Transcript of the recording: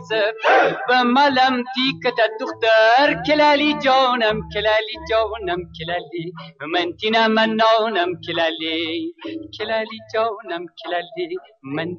بملم تيكة الدختر كلالي جونم كلالي جونم كلالي من تنا منونم كلالي كلالي جونم كلالي من